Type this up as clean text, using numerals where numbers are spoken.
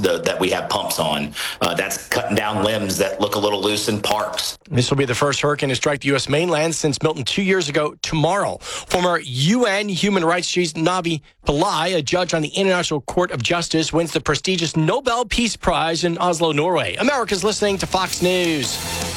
that we have pumps on. That's cutting down limbs that look a little loose in parks. This will be the first hurricane to strike the U.S. mainland since Milton 2 years ago tomorrow. Former UN human rights chief Navi Pillay, a judge on the International Court of Justice, wins the prestigious Nobel Peace Prize in Oslo, Norway. America's listening to Fox News.